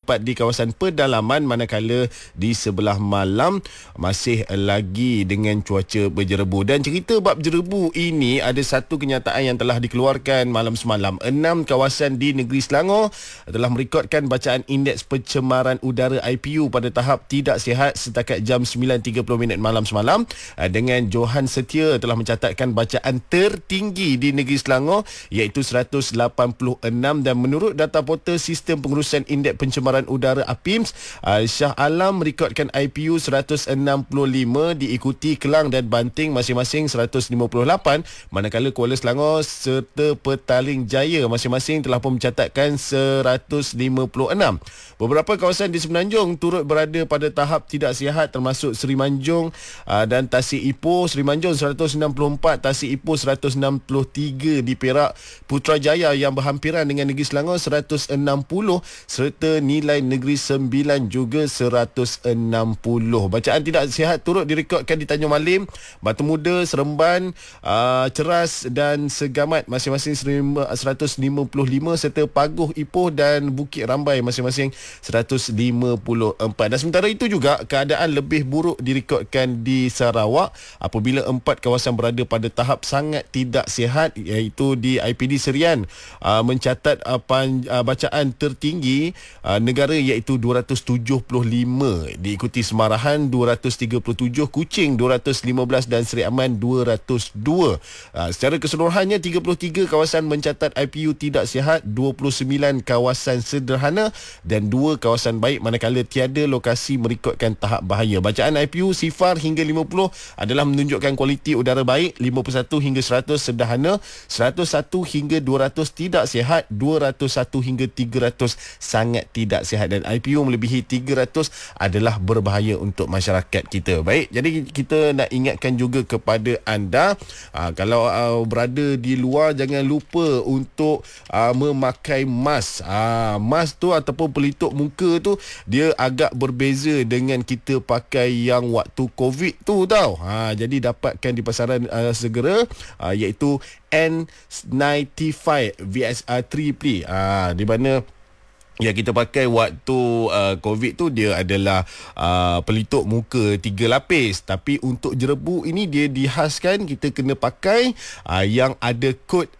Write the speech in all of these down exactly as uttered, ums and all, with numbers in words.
terdapat di kawasan pedalaman, manakala di sebelah malam masih lagi dengan cuaca berjerebu. Dan cerita bab jerebu ini, ada satu kenyataan yang telah dikeluarkan malam semalam. Enam kawasan di negeri Selangor telah merekodkan bacaan indeks pencemaran udara I P U pada tahap tidak sihat setakat jam sembilan tiga puluh minit malam semalam, dengan Johan Setia telah mencatatkan bacaan tertinggi di negeri Selangor iaitu seratus lapan puluh enam. Dan menurut data portal Sistem Pengurusan Indeks Pencemaran Udara A P I M S, Shah Alam merekodkan I P U seratus enam puluh lima, diikuti Kelang dan Banting masing-masing seratus lima puluh lapan, manakala Kuala Selangor serta Petaling Jaya masing-masing telah pun mencatatkan seratus lima puluh enam. Beberapa kawasan di Semenanjung turut berada pada tahap tidak sihat, termasuk Seri Manjung dan Tasik Ipoh. Seri Manjung seratus enam puluh empat, Tasik Ipoh seratus enam puluh tiga, di Perak Putrajaya yang berhampiran dengan negeri Selangor seratus enam puluh, serta Nilai Negeri Sembilan juga seratus enam puluh. Bacaan tidak sihat turut direkodkan di Tanjung Malim, Batu Muda, Seremban, uh, Ceras dan Segamat masing-masing seratus lima puluh lima, serta Paguh, Ipoh dan Bukit Rambai masing-masing seratus lima puluh empat. Dan sementara itu juga keadaan lebih buruk direkodkan di Sarawak apabila empat kawasan berada pada tahap sangat tidak sihat, iaitu di I P D Serian uh, mencatat uh, pan, uh, bacaan tertinggi uh, negara iaitu dua ratus tujuh puluh lima, diikuti Semarahan dua ratus tiga puluh tujuh, Kuching dua ratus lima belas dan Seri Aman dua ratus dua. Uh, secara keseluruhannya tiga puluh tiga kawasan mencatat I P U tidak sihat, dua puluh sembilan kawasan sederhana dan dua kawasan baik, manakala tiada lokasi merekodkan tahap bahaya. Bacaan I P U sifar hingga lima puluh adalah menunjukkan kualiti udara baik, lima puluh satu hingga seratus sederhana, seratus satu hingga dua ratus tidak sihat, dua ratus satu hingga tiga ratus sangat tidak sihat, dan I P U melebihi tiga ratus adalah berbahaya untuk masyarakat kita. Baik, jadi kita nak ingatkan juga kepada anda, aa, kalau aa, berada di luar, jangan lupa untuk aa, memakai mask. Aa, mask tu ataupun pelitup muka tu dia agak berbeza dengan kita pakai yang waktu COVID tu tau. Ha, jadi dapatkan di pasaran aa, segera, aa, iaitu N sembilan puluh lima V S R Triple, ah di mana yang kita pakai waktu uh, COVID tu dia adalah uh, pelitup muka tiga lapis, tapi untuk jerebu ini dia dihaskan kita kena pakai uh, yang ada kod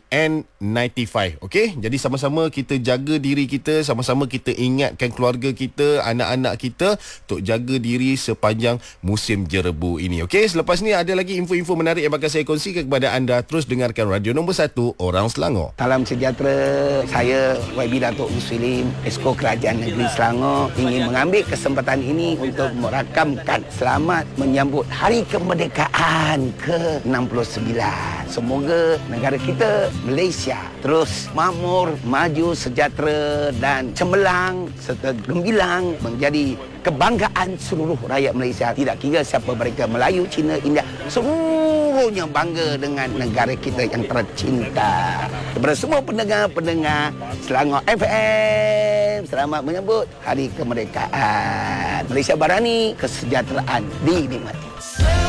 N sembilan puluh lima. Okey, jadi sama-sama kita jaga diri kita, sama-sama kita ingatkan keluarga kita, anak-anak kita untuk jaga diri sepanjang musim jerebu ini. Okey, selepas ni ada lagi info-info menarik yang bakal saya kongsikan kepada anda. Terus dengarkan radio nombor satu Orang Selangor. Salam sejahtera. Saya Y B Datuk Muslim, Esko Kerajaan Negeri Selangor, ingin mengambil kesempatan ini untuk merakamkan selamat menyambut Hari Kemerdekaan ke enam puluh sembilan. Semoga negara kita Malaysia terus makmur, maju, sejahtera dan cemerlang serta gemilang menjadi kebanggaan seluruh rakyat Malaysia. Tidak kira siapa mereka, Melayu, Cina, India, semuanya bangga dengan negara kita yang tercinta. Kepada semua pendengar-pendengar Selangor F M, selamat menyambut Hari Kemerdekaan. Malaysia Barani, kesejahteraan dinikmati.